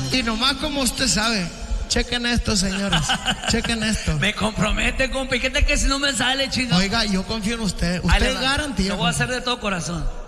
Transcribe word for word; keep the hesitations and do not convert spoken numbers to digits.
Y nomás como usted sabe, chequen esto, señores. Chequen esto. Me compromete, compa. ¿Qué tal que si no me sale, chino? Oiga, yo confío en usted. Usted es garantía. Lo voy a hacer de todo corazón.